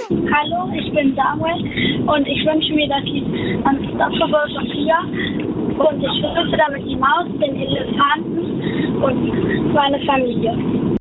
Hallo, ich bin Samuel und ich wünsche mir das Lied Unstoppable Sophia und ich wünsche damit die Maus, den Elefanten und meine Familie.